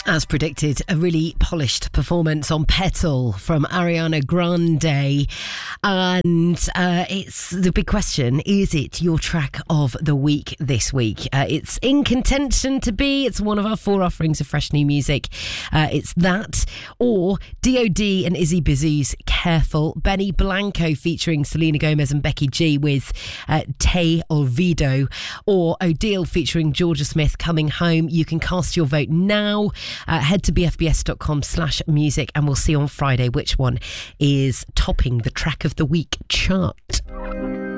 As predicted, a really polished performance on Petal from Ariana Grande. And it's the big question, is it your track of the week this week? It's in contention to be. It's one of our 4 offerings of fresh new music. It's that, or D.O.D. and Izzy Bizzy's Careful. Benny Blanco featuring Selena Gomez and Becky G with Te Olvido. Or Odile featuring Georgia Smith, Coming Home. You can cast your vote now. Head to bfbs.com/music and we'll see on Friday which one is topping the track of the week chart.